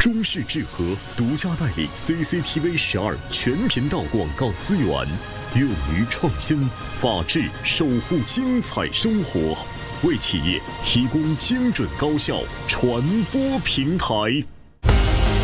中视智和独家代理 CCTV12全频道广告资源，勇于创新，法治守护精彩生活，为企业提供精准高效传播平台。